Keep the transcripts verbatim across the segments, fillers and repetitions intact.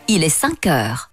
il est cinq heures.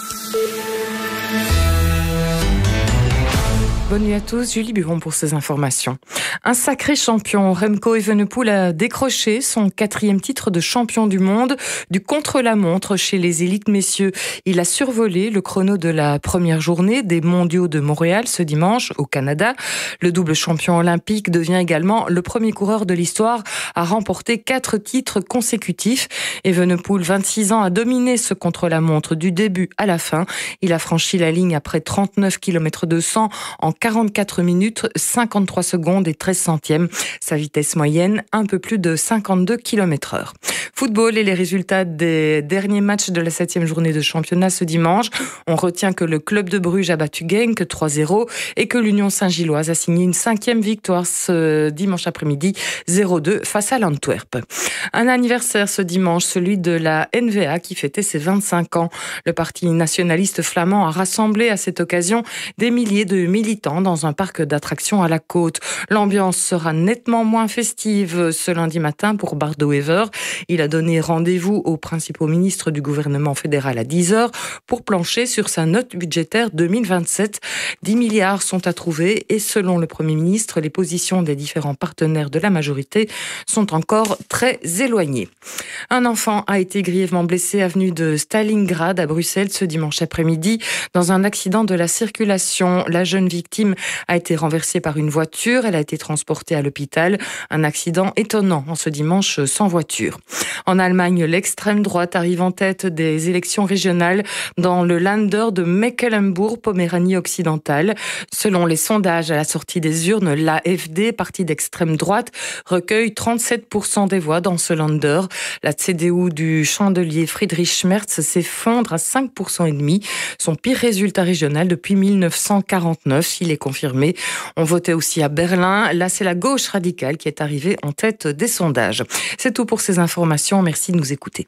Bonne nuit à tous, Julie Buron pour ces informations. Un sacré champion, Remco Evenepoel a décroché son quatrième titre de champion du monde du contre-la-montre chez les élites messieurs. Il a survolé le chrono de la première journée des mondiaux de Montréal ce dimanche au Canada. Le double champion olympique devient également le premier coureur de l'histoire à remporter quatre titres consécutifs. Evenepoel, vingt-six ans, a dominé ce contre-la-montre du début à la fin. Il a franchi la ligne après trente-neuf kilomètres deux cents en quarante-quatre minutes, cinquante-trois secondes et treize centièmes. Sa vitesse moyenne, un peu plus de cinquante-deux kilomètres heure. Football et les résultats des derniers matchs de la septième journée de championnat ce dimanche. On retient que le club de Bruges a battu Genk trois zéro et que l'Union Saint-Gilloise a signé une cinquième victoire ce dimanche après-midi zéro deux face à l'Antwerp. Un anniversaire ce dimanche, celui de la N V A qui fêtait ses vingt-cinq ans. Le parti nationaliste flamand a rassemblé à cette occasion des milliers de militants dans un parc d'attractions à la Côte. L'ambiance sera nettement moins festive ce lundi matin pour Bart De Wever. Il a donné rendez-vous aux principaux ministres du gouvernement fédéral à dix heures pour plancher sur sa note budgétaire deux mille vingt-sept. dix milliards sont à trouver et selon le Premier ministre, les positions des différents partenaires de la majorité sont encore très éloignées. Un enfant a été grièvement blessé avenue de Stalingrad à Bruxelles ce dimanche après-midi dans un accident de la circulation. La jeune victime a été renversée par une voiture. Elle a été transportée à l'hôpital. Un accident étonnant en ce dimanche sans voiture. En Allemagne, l'extrême droite arrive en tête des élections régionales dans le Länder de Mecklembourg-Poméranie occidentale. Selon les sondages à la sortie des urnes, l'A F D, parti d'extrême droite, recueille trente-sept pour cent des voix dans ce Länder. La C D U du chandelier Friedrich Merz s'effondre à cinq pour cent et demi. Son pire résultat régional depuis mille neuf cent quarante-neuf. Il est confirmé. On votait aussi à Berlin. Là, c'est la gauche radicale qui est arrivée en tête des sondages. C'est tout pour ces informations. Merci de nous écouter.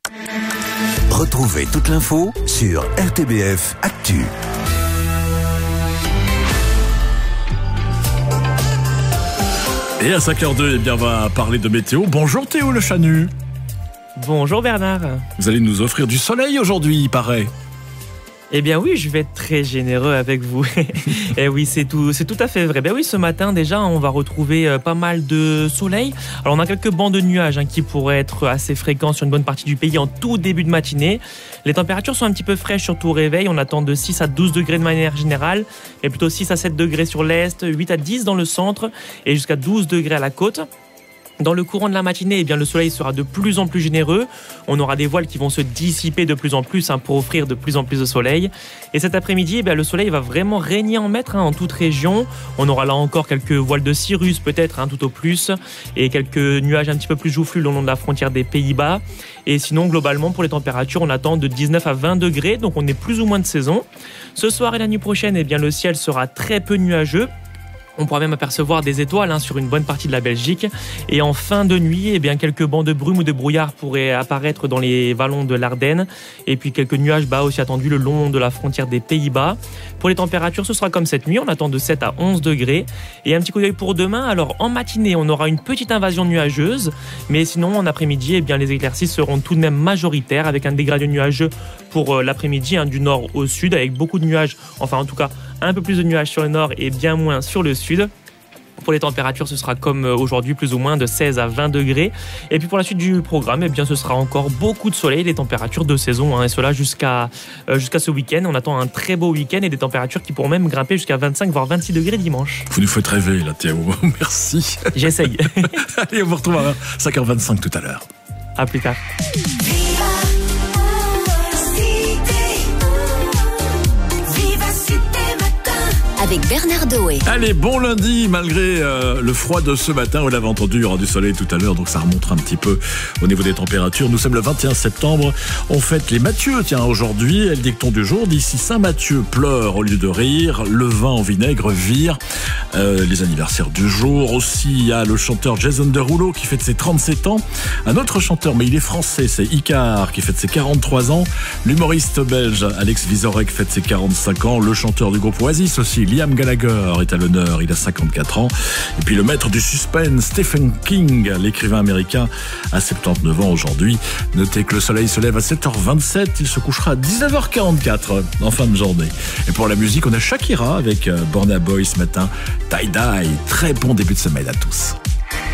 Retrouvez toute l'info sur R T B F Actu. Et à cinq heures deux, eh bien, on va parler de météo. Bonjour Théo Le Chanu. Bonjour Bernard. Vous allez nous offrir du soleil aujourd'hui, il paraît. Eh bien oui, je vais être très généreux avec vous. Et oui, c'est tout, c'est tout à fait vrai. Ben oui, ce matin déjà, on va retrouver pas mal de soleil. Alors on a quelques bancs de nuages hein, qui pourraient être assez fréquents sur une bonne partie du pays en tout début de matinée. Les températures sont un petit peu fraîches surtout au réveil. On attend de six à douze degrés de manière générale, mais plutôt six à sept degrés sur l'est, huit à dix dans le centre et jusqu'à douze degrés à la côte. Dans le courant de la matinée, eh bien, le soleil sera de plus en plus généreux. On aura des voiles qui vont se dissiper de plus en plus hein, pour offrir de plus en plus de soleil. Et cet après-midi, eh bien, le soleil va vraiment régner en maître hein, en toute région. On aura là encore quelques voiles de cirrus peut-être, hein, tout au plus, et quelques nuages un petit peu plus joufflus le long de la frontière des Pays-Bas. Et sinon, globalement, pour les températures, on attend de dix-neuf à vingt degrés, donc on est plus ou moins de saison. Ce soir et la nuit prochaine, eh bien, le ciel sera très peu nuageux. On pourra même apercevoir des étoiles hein, sur une bonne partie de la Belgique. Et en fin de nuit, eh bien, quelques bancs de brume ou de brouillard pourraient apparaître dans les vallons de l'Ardenne. Et puis quelques nuages bas aussi attendus le long de la frontière des Pays-Bas. Pour les températures, ce sera comme cette nuit. On attend de sept à onze degrés. Et un petit coup d'œil pour demain. Alors en matinée, on aura une petite invasion nuageuse. Mais sinon, en après-midi, eh bien, les éclaircies seront tout de même majoritaires avec un dégradé nuageux pour l'après-midi hein, du nord au sud avec beaucoup de nuages. Enfin, en tout cas, un peu plus de nuages sur le nord et bien moins sur le sud. Pour les températures, ce sera comme aujourd'hui, plus ou moins de seize à vingt degrés. Et puis pour la suite du programme, eh bien, ce sera encore beaucoup de soleil, les températures de saison, hein, et cela jusqu'à, euh, jusqu'à ce week-end. On attend un très beau week-end et des températures qui pourront même grimper jusqu'à vingt-cinq voire vingt-six degrés dimanche. Vous nous faites rêver là, Théo. Merci. J'essaye. Allez, on vous retrouve à cinq heures vingt-cinq tout à l'heure. À plus tard. Avec Bernard Doé. Allez, bon lundi, malgré euh, le froid de ce matin. Vous l'avez entendu, il y aura du soleil tout à l'heure, donc ça remontera un petit peu au niveau des températures. Nous sommes le vingt et un septembre. On fête les Mathieu, tiens, aujourd'hui. Et le dicton du jour, d'ici Saint-Mathieu pleure au lieu de rire, le vin en vinaigre vire. Euh, les anniversaires du jour. Aussi, il y a le chanteur Jason Derulo qui fête ses trente-sept ans. Un autre chanteur, mais il est français, c'est Icar, qui fête ses quarante-trois ans. L'humoriste belge Alex Vizorek fête ses quarante-cinq ans. Le chanteur du groupe Oasis aussi, Liam Gallagher est à l'honneur, il a cinquante-quatre ans. Et puis le maître du suspense, Stephen King, l'écrivain américain, a soixante-dix-neuf ans aujourd'hui. Notez que le soleil se lève à sept heures vingt-sept, il se couchera à dix-neuf heures quarante-quatre en fin de journée. Et pour la musique, on a Shakira avec Burna Boy ce matin. Tie Dye, très bon début de semaine à tous.